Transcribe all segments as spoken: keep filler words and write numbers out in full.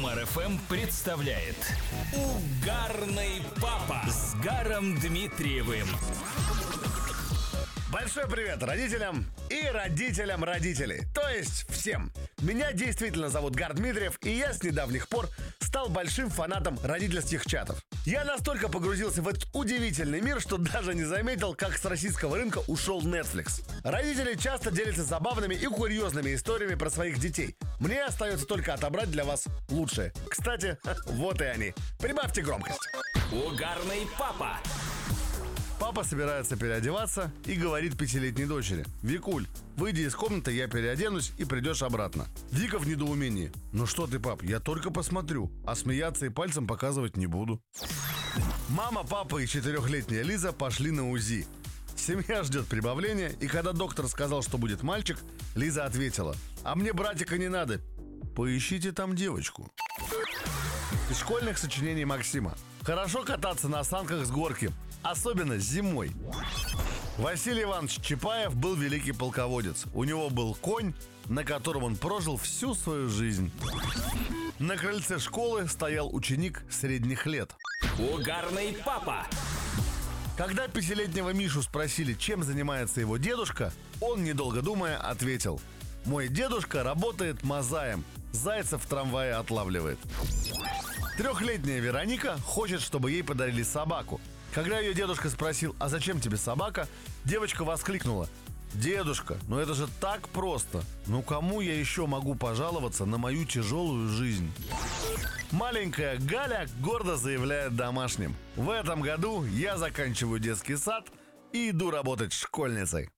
Юмор эф эм представляет Угарный папа с Гаром Дмитриевым. Большой привет родителям и родителям родителей, то есть всем. Меня действительно зовут Гар Дмитриев, и я с недавних пор стал большим фанатом родительских чатов. Я настолько погрузился в этот удивительный мир, что даже не заметил, как с российского рынка ушел Netflix. Родители часто делятся забавными и курьезными историями про своих детей. Мне остается только отобрать для вас лучшее. Кстати, вот и они. Прибавьте громкость. Угарный папа. Папа собирается переодеваться и говорит пятилетней дочери: «Викуль, выйди из комнаты, я переоденусь и придешь обратно». Вика в недоумении: «Ну что ты, пап, я только посмотрю, а смеяться и пальцем показывать не буду». Мама, папа и четырехлетняя Лиза пошли на УЗИ. Семья ждет прибавления, и когда доктор сказал, что будет мальчик, Лиза ответила: «А мне братика не надо, поищите там девочку». Из школьных сочинений Максима. Хорошо кататься на санках с горки, особенно зимой. Василий Иванович Чапаев был великий полководец. У него был конь, на котором он прожил всю свою жизнь. На крыльце школы стоял ученик средних лет. Угарный папа. Когда пятилетнего Мишу спросили, чем занимается его дедушка, он, недолго думая, ответил: «Мой дедушка работает мазаем, зайцев в трамвае отлавливает». Трехлетняя Вероника хочет, чтобы ей подарили собаку. Когда ее дедушка спросил: «А зачем тебе собака?», девочка воскликнула: «Дедушка, ну это же так просто! Ну кому я еще могу пожаловаться на мою тяжелую жизнь?» Маленькая Галя гордо заявляет домашним: «В этом году я заканчиваю детский сад и иду работать школьницей».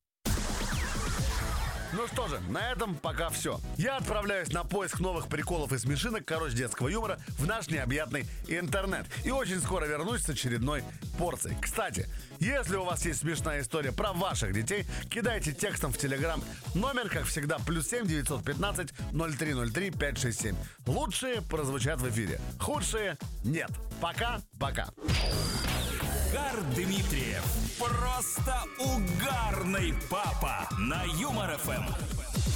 Ну что же, на этом пока все. Я отправляюсь на поиск новых приколов и смешинок, короче, детского юмора в наш необъятный интернет. И очень скоро вернусь с очередной порцией. Кстати, если у вас есть смешная история про ваших детей, кидайте текстом в Телеграм. Номер, как всегда, плюс семь девятьсот пятнадцать ноль три ноль три пять шесть семь. Лучшие прозвучат в эфире, худшие нет. Пока-пока. Гар Дмитриев. Просто угарный папа на Юмор эф эм.